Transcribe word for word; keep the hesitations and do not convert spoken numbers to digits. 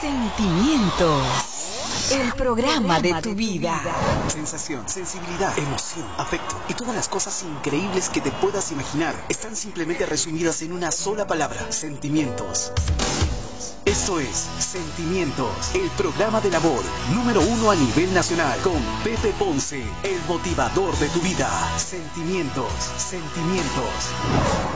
Sentimientos. El programa de tu vida. Sensación, sensibilidad, emoción, afecto y todas las cosas increíbles que te puedas imaginar están simplemente resumidas en una sola palabra: sentimientos. Esto es Sentimientos, el programa de labor número uno a nivel nacional, con Pepe Ponce, el motivador de tu vida. Sentimientos, sentimientos.